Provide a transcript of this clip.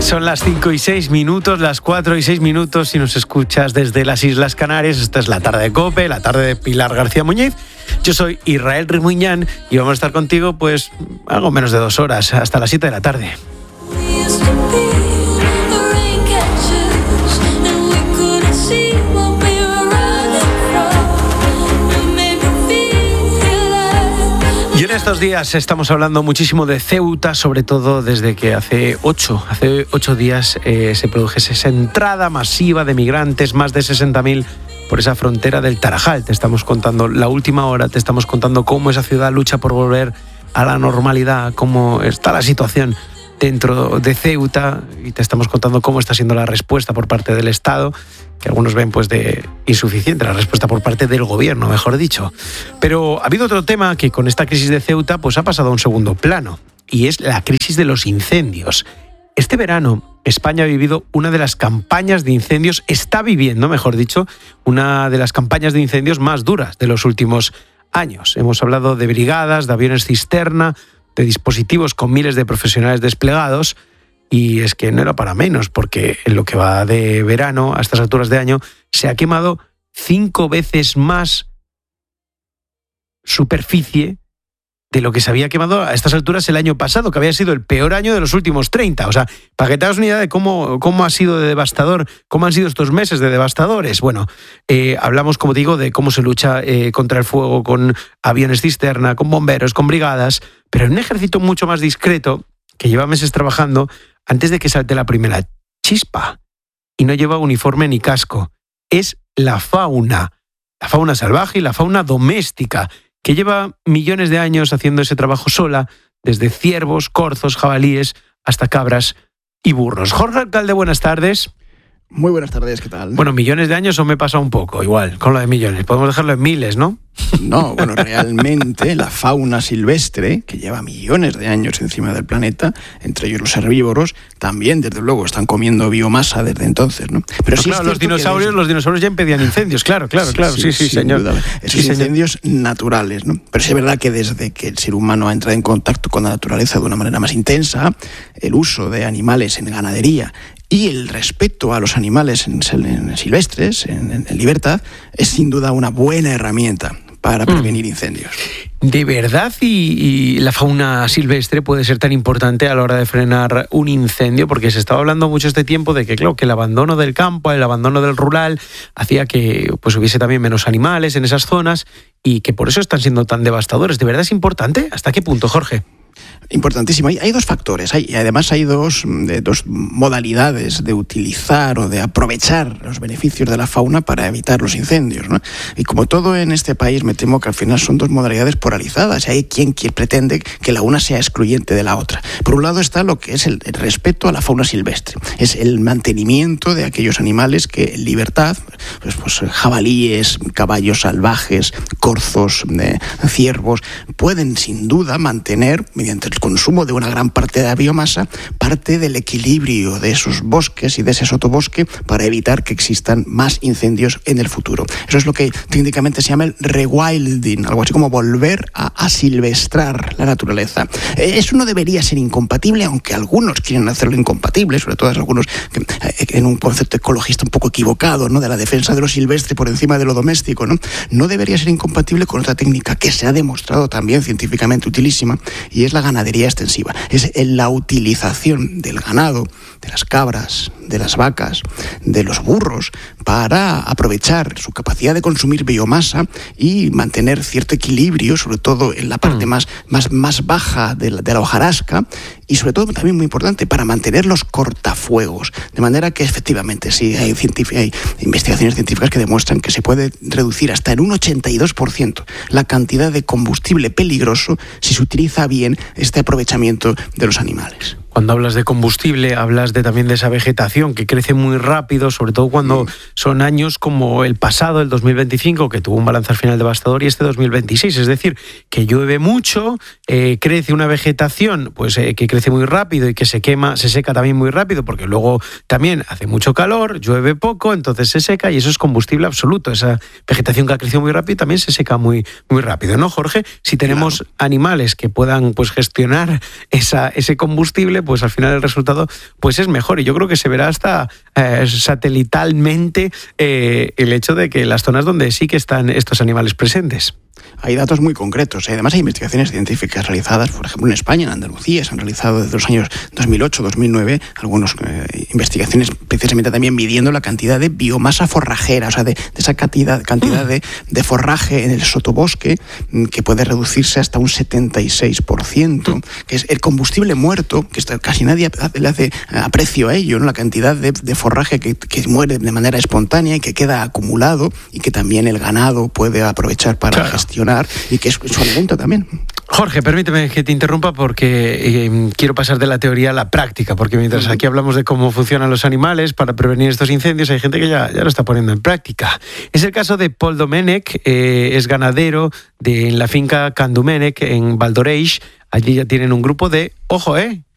Son las 5 y 6 minutos, las 4 y 6 minutos si nos escuchas desde las Islas Canarias. Esta es la tarde de COPE, la tarde de Pilar García Muñiz. Yo soy Israel Rimuñán y vamos a estar contigo pues algo menos de 2 horas, hasta las 7 de la tarde. Y en estos días estamos hablando muchísimo de Ceuta, sobre todo desde que hace 8 días se produjese esa entrada masiva de migrantes, más de 60.000 por esa frontera del Tarajal. Te estamos contando la última hora, te estamos contando cómo esa ciudad lucha por volver a la normalidad, cómo está la situación dentro de Ceuta, y te estamos contando cómo está siendo la respuesta por parte del Estado, que algunos ven pues de insuficiente, la respuesta por parte del gobierno, mejor dicho. Pero ha habido otro tema que con esta crisis de Ceuta pues ha pasado a un segundo plano, y es la crisis de los incendios. Este verano España ha vivido una de las campañas de incendios, está viviendo, mejor dicho, una de las campañas de incendios más duras de los últimos años. Hemos hablado de brigadas, de aviones cisterna, de dispositivos con miles de profesionales desplegados, y es que no era para menos, porque en lo que va de verano, a estas alturas de año, se ha quemado 5 veces más superficie de lo que se había quemado a estas alturas el año pasado, que había sido el peor año de los últimos 30. O sea, para que te hagas una idea de cómo ha sido de devastador, cómo han sido estos meses de devastadores. Bueno, hablamos, como digo, de cómo se lucha contra el fuego con aviones cisterna, con bomberos, con brigadas, pero en un ejército mucho más discreto, que lleva meses trabajando antes de que salte la primera chispa, y no lleva uniforme ni casco. Es la fauna salvaje y la fauna doméstica, que lleva millones de años haciendo ese trabajo sola, desde ciervos, corzos, jabalíes, hasta cabras y burros. Jorge Alcalde, buenas tardes. Muy buenas tardes, ¿qué tal? Bueno, millones de años o me pasa un poco, igual, con lo de millones. Podemos dejarlo en miles, ¿no? No, bueno, realmente la fauna silvestre, que lleva millones de años encima del planeta, entre ellos los herbívoros, también, desde luego, están comiendo biomasa desde entonces, ¿no? Pero sí, claro, los dinosaurios ya impedían incendios, claro, sí, señor. Esos incendios naturales, ¿no? Pero sí es verdad que desde que el ser humano ha entrado en contacto con la naturaleza de una manera más intensa, el uso de animales en ganadería y el respeto a los animales en silvestres, en libertad, es sin duda una buena herramienta para prevenir incendios. ¿De verdad y la fauna silvestre puede ser tan importante a la hora de frenar un incendio? Porque se estaba hablando mucho este tiempo de que, claro, que el abandono del campo, el abandono del rural, hacía que pues hubiese también menos animales en esas zonas y que por eso están siendo tan devastadores. ¿De verdad es importante? ¿Hasta qué punto, Jorge? Importantísimo. Hay 2 factores. Además hay dos modalidades de utilizar o de aprovechar los beneficios de la fauna para evitar los incendios, ¿no? Y como todo en este país, me temo que al final son 2 modalidades polarizadas. Y hay quien pretende que la una sea excluyente de la otra. Por un lado está lo que es el respeto a la fauna silvestre. Es el mantenimiento de aquellos animales que en libertad, pues jabalíes, caballos salvajes, corzos, ciervos, pueden sin duda mantener, mediante el consumo de una gran parte de la biomasa, parte del equilibrio de esos bosques y de ese sotobosque para evitar que existan más incendios en el futuro. Eso es lo que técnicamente se llama el rewilding, algo así como volver a silvestrar la naturaleza. Eso no debería ser incompatible, aunque algunos quieren hacerlo incompatible, sobre todo algunos en un concepto ecologista un poco equivocado, ¿no?, de la defensa de lo silvestre por encima de lo doméstico, ¿no? No debería ser incompatible con otra técnica que se ha demostrado también científicamente utilísima, y es la ganadería extensiva. Es la utilización del ganado, de las cabras, de las vacas, de los burros, para aprovechar su capacidad de consumir biomasa y mantener cierto equilibrio, sobre todo en la parte más baja de la hojarasca, y sobre todo, también muy importante, para mantener los cortafuegos. De manera que efectivamente sí hay investigaciones científicas que demuestran que se puede reducir hasta en un 82% la cantidad de combustible peligroso si se utiliza bien este aprovechamiento de los animales. Cuando hablas de combustible, hablas también de esa vegetación que crece muy rápido, sobre todo cuando son años como el pasado, el 2025, que tuvo un balance al final devastador, y este 2026. Es decir, que llueve mucho, crece una vegetación pues que crece muy rápido y que se seca también muy rápido, porque luego también hace mucho calor, llueve poco, entonces se seca, y eso es combustible absoluto. Esa vegetación que ha crecido muy rápido también se seca muy, muy rápido, ¿no, Jorge? Si tenemos animales que puedan pues gestionar ese combustible, pues al final el resultado pues es mejor. Y yo creo que se verá hasta satelitalmente el hecho de que las zonas donde sí que están estos animales presentes. Hay datos muy concretos. Además, hay investigaciones científicas realizadas, por ejemplo, en España, en Andalucía. Se han realizado desde los años 2008-2009 algunas investigaciones precisamente también midiendo la cantidad de biomasa forrajera, o sea, de esa cantidad de forraje en el sotobosque que puede reducirse hasta un 76%, que es el combustible muerto, que casi nadie le hace aprecio a ello, ¿no? La cantidad de forraje que muere de manera espontánea y que queda acumulado y que también el ganado puede aprovechar para gestionar y que es su alimento también. Jorge, permíteme que te interrumpa porque quiero pasar de la teoría a la práctica, porque mientras aquí hablamos de cómo funcionan los animales para prevenir estos incendios, hay gente que ya lo está poniendo en práctica. Es el caso de Paul Domènech, es ganadero en la finca Can Domènech en Val d'Oreix. Allí ya tienen un grupo de, ojo,